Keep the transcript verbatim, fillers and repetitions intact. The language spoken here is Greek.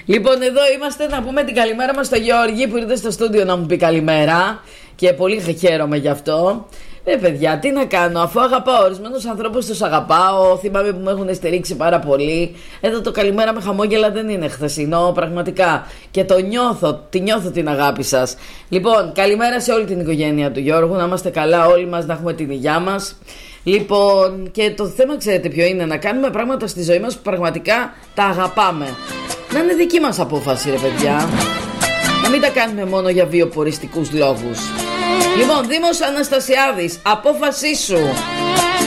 Λοιπόν, εδώ είμαστε να πούμε την καλημέρα μας στο Γιώργη που ήρθε στο στούντιο να μου πει καλημέρα. Και πολύ χαίρομαι γι' αυτό. Ε, παιδιά, τι να κάνω, αφού αγαπάω ορισμένους ανθρώπους, τους αγαπάω. Θυμάμαι που με έχουν στηρίξει πάρα πολύ. Εδώ το καλημέρα με χαμόγελα δεν είναι χθεσινό, πραγματικά. Και το νιώθω, τη νιώθω την αγάπη σας. Λοιπόν, καλημέρα σε όλη την οικογένεια του Γιώργου. Να είμαστε καλά όλοι μας, να έχουμε την υγειά μας. Λοιπόν, και το θέμα ξέρετε ποιο είναι? Να κάνουμε πράγματα στη ζωή μας που πραγματικά τα αγαπάμε. Να είναι δική μας απόφαση, ρε παιδιά. Να μην τα κάνουμε μόνο για βιοποριστικούς λόγους. Λοιπόν, Δήμος Αναστασιάδης, απόφασή σου.